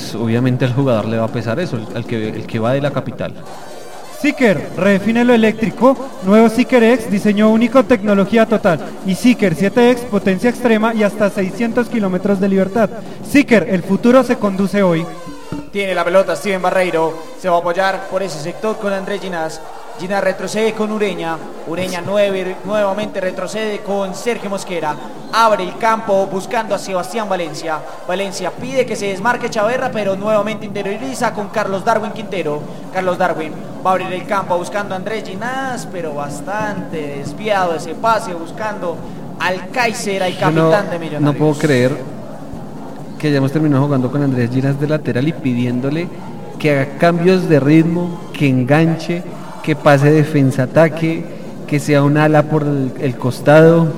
pues obviamente al jugador le va a pesar eso, el que va de la capital. Seeker, redefine lo eléctrico. Nuevo Seeker X, diseño único, tecnología total. Y Seeker 7X, potencia extrema y hasta 600 kilómetros de libertad. Seeker, el futuro se conduce hoy. Tiene la pelota Steven Barreiro, se va a apoyar por ese sector con Andrés Ginás. Ginás retrocede con Ureña, Ureña nuevamente retrocede con Sergio Mosquera, abre el campo buscando a Sebastián Valencia. Valencia pide que se desmarque Chaverra, pero nuevamente interioriza con Carlos Darwin Quintero. Carlos Darwin va a abrir el campo buscando a Andrés Ginás, pero bastante desviado ese pase, buscando al Kaiser, al capitán de Millonarios. No puedo creer que hayamos terminado jugando con Andrés Ginás de lateral y pidiéndole que haga cambios de ritmo, que enganche, que pase defensa-ataque, que sea un ala por el costado.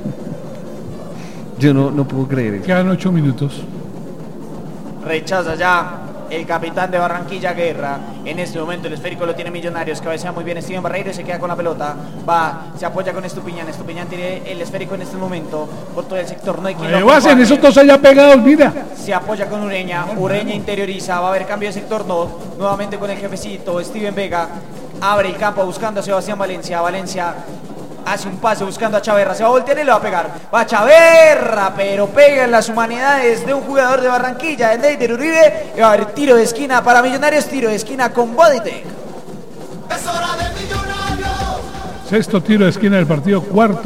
Yo no puedo creer eso. Quedan 8 minutos. Rechaza ya el capitán de Barranquilla, Guerra. En este momento el esférico lo tiene Millonarios, cabecea muy bien Steven Barreiro y se queda con la pelota. Se apoya con Estupiñán. Estupiñán tiene el esférico en este momento por todo el sector. No hay quien lo hacen esos dos allá pegados, mira. Se apoya con Ureña. Ureña interioriza. Va a haber cambio de sector. No. Nuevamente con el jefecito Steven Vega. Abre el campo buscando a Sebastián Valencia. Valencia hace un pase buscando a Chaverra. Se va a voltear y le va a pegar. Va Chaverra, pero pega en las humanidades de un jugador de Barranquilla, de Neider Uribe. Y va a haber tiro de esquina para Millonarios. Tiro de esquina con Bodytech. Sexto tiro de esquina del partido, cuarto.